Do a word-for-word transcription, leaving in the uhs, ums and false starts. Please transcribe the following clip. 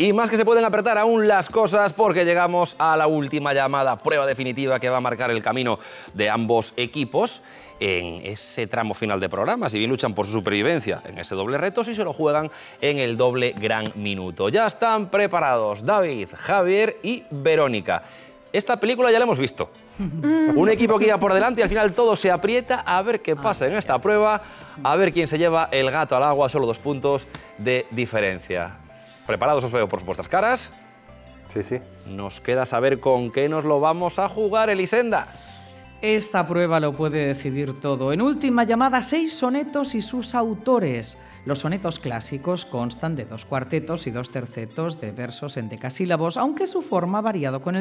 Y más que se pueden apretar aún las cosas porque llegamos a la última llamada, prueba definitiva que va a marcar el camino de ambos equipos en ese tramo final de programa, si bien luchan por su supervivencia en ese doble reto, si se lo juegan en el doble gran minuto. Ya están preparados David, Javier y Verónica. Esta película ya la hemos visto. Un equipo que iba por delante y al final todo se aprieta a ver qué pasa en esta prueba, a ver quién se lleva el gato al agua, solo dos puntos de diferencia. ¿Preparados? Os veo por vuestras caras. Sí, sí. Nos queda saber con qué nos lo vamos a jugar, Elisenda. Esta prueba lo puede decidir todo. En última llamada, seis sonetos y sus autores. Los sonetos clásicos constan de dos cuartetos y dos tercetos de versos en decasílabos, aunque su forma ha variado con el